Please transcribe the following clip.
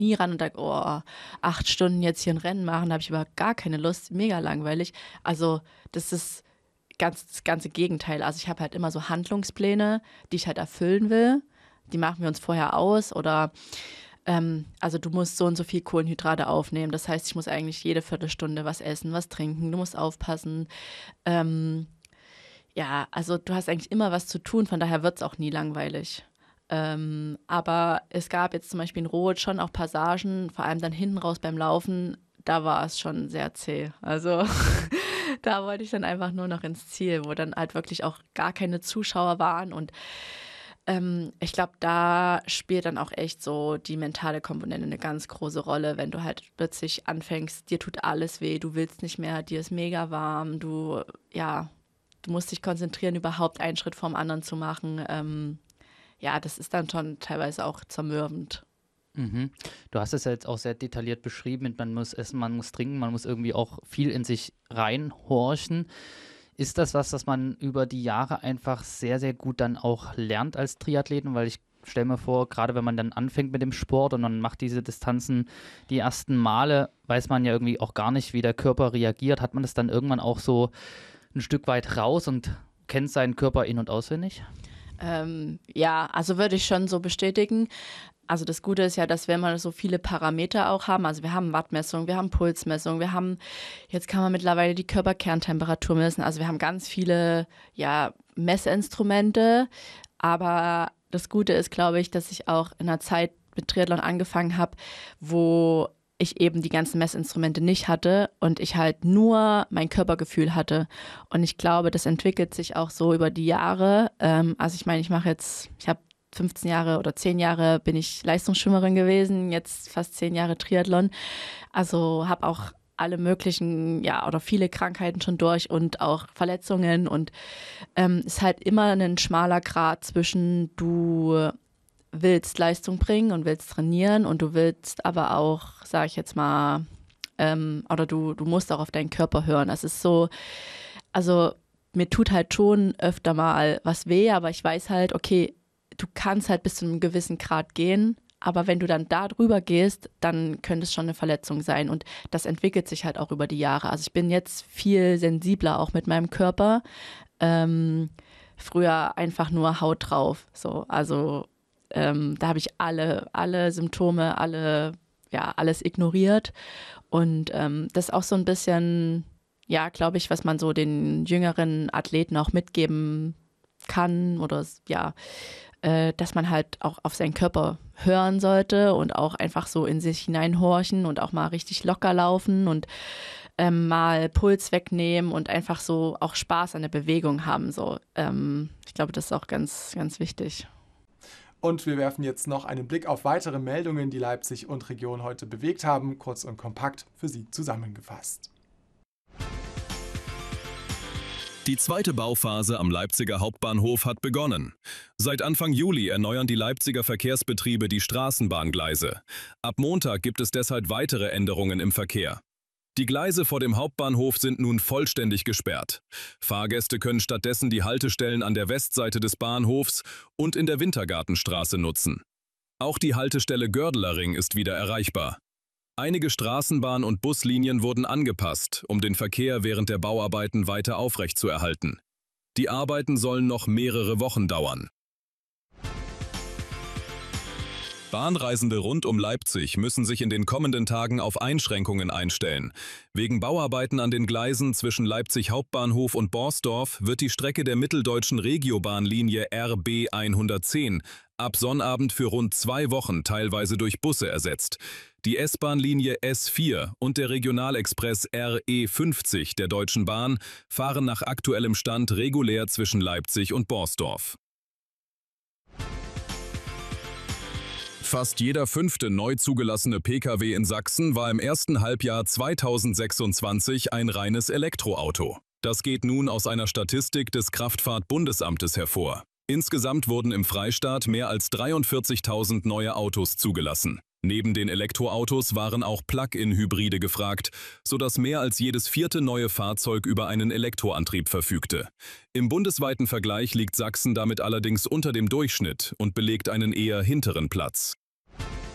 nie ran und denke, oh, 8 Stunden jetzt hier ein Rennen machen, da habe ich überhaupt gar keine Lust, mega langweilig. Also das ist das ganze Gegenteil. Also ich habe halt immer so Handlungspläne, die ich halt erfüllen will. Die machen wir uns vorher aus oder also du musst so und so viel Kohlenhydrate aufnehmen. Das heißt, ich muss eigentlich jede Viertelstunde was essen, was trinken. Du musst aufpassen. Ähm, ja, also du hast eigentlich immer was zu tun, von daher wird es auch nie langweilig. Aber es gab jetzt zum Beispiel in Rot schon auch Passagen, vor allem dann hinten raus beim Laufen, da war es schon sehr zäh. Also da wollte ich dann einfach nur noch ins Ziel, wo dann halt wirklich auch gar keine Zuschauer waren. Und ich glaube, da spielt dann auch echt so die mentale Komponente eine ganz große Rolle, wenn du halt plötzlich anfängst, dir tut alles weh, du willst nicht mehr, dir ist mega warm, ja, du musst dich konzentrieren, überhaupt einen Schritt vorm anderen zu machen. Ja, das ist dann schon teilweise auch zermürbend. Mhm. Du hast es ja jetzt auch sehr detailliert beschrieben, mit man muss essen, man muss trinken, man muss irgendwie auch viel in sich reinhorchen. Ist das was, das man über die Jahre einfach sehr, sehr gut dann auch lernt als Triathleten? Weil ich stelle mir vor, gerade wenn man dann anfängt mit dem Sport und man macht diese Distanzen die ersten Male, weiß man ja irgendwie auch gar nicht, wie der Körper reagiert. Hat man das dann irgendwann auch so ein Stück weit raus und kennt seinen Körper in- und auswendig? Ja, also würde ich schon so bestätigen. Also das Gute ist ja, dass wir immer so viele Parameter auch haben. Also wir haben Wattmessung, wir haben Pulsmessung, jetzt kann man mittlerweile die Körperkerntemperatur messen. Also wir haben ganz viele, ja, Messinstrumente. Aber das Gute ist, glaube ich, dass ich auch in einer Zeit mit Triathlon angefangen habe, wo ich eben die ganzen Messinstrumente nicht hatte und ich halt nur mein Körpergefühl hatte. Und ich glaube, das entwickelt sich auch so über die Jahre. Also ich meine, ich habe 15 Jahre oder 10 Jahre bin ich Leistungsschwimmerin gewesen, jetzt fast 10 Jahre Triathlon. Also habe auch alle möglichen, ja, oder viele Krankheiten schon durch und auch Verletzungen und ist halt immer ein schmaler Grat zwischen du willst Leistung bringen und willst trainieren und du willst aber auch, sage ich jetzt mal, oder du musst auch auf deinen Körper hören. Das ist so, also mir tut halt schon öfter mal was weh, aber ich weiß halt, okay, du kannst halt bis zu einem gewissen Grad gehen, aber wenn du dann da drüber gehst, dann könnte es schon eine Verletzung sein und das entwickelt sich halt auch über die Jahre. Also ich bin jetzt viel sensibler auch mit meinem Körper. Früher einfach nur Haut drauf, so, also da habe ich alle Symptome, ja, alles ignoriert. Und das ist auch so ein bisschen, ja, glaube ich, was man so den jüngeren Athleten auch mitgeben kann oder ja, dass man halt auch auf seinen Körper hören sollte und auch einfach so in sich hineinhorchen und auch mal richtig locker laufen und mal Puls wegnehmen und einfach so auch Spaß an der Bewegung haben. So, ich glaube, das ist auch ganz, ganz wichtig. Und wir werfen jetzt noch einen Blick auf weitere Meldungen, die Leipzig und Region heute bewegt haben, kurz und kompakt für Sie zusammengefasst. Die zweite Bauphase am Leipziger Hauptbahnhof hat begonnen. Seit Anfang Juli erneuern die Leipziger Verkehrsbetriebe die Straßenbahngleise. Ab Montag gibt es deshalb weitere Änderungen im Verkehr. Die Gleise vor dem Hauptbahnhof sind nun vollständig gesperrt. Fahrgäste können stattdessen die Haltestellen an der Westseite des Bahnhofs und in der Wintergartenstraße nutzen. Auch die Haltestelle Gördelerring ist wieder erreichbar. Einige Straßenbahn- und Buslinien wurden angepasst, um den Verkehr während der Bauarbeiten weiter aufrechtzuerhalten. Die Arbeiten sollen noch mehrere Wochen dauern. Bahnreisende rund um Leipzig müssen sich in den kommenden Tagen auf Einschränkungen einstellen. Wegen Bauarbeiten an den Gleisen zwischen Leipzig Hauptbahnhof und Borsdorf wird die Strecke der mitteldeutschen Regiobahnlinie RB 110 ab Sonnabend für rund 2 Wochen teilweise durch Busse ersetzt. Die S-Bahn-Linie S4 und der Regionalexpress RE 50 der Deutschen Bahn fahren nach aktuellem Stand regulär zwischen Leipzig und Borsdorf. Fast jeder 5. neu zugelassene Pkw in Sachsen war im ersten Halbjahr 2026 ein reines Elektroauto. Das geht nun aus einer Statistik des Kraftfahrt-Bundesamtes hervor. Insgesamt wurden im Freistaat mehr als 43.000 neue Autos zugelassen. Neben den Elektroautos waren auch Plug-in-Hybride gefragt, sodass mehr als jedes 4. neue Fahrzeug über einen Elektroantrieb verfügte. Im bundesweiten Vergleich liegt Sachsen damit allerdings unter dem Durchschnitt und belegt einen eher hinteren Platz.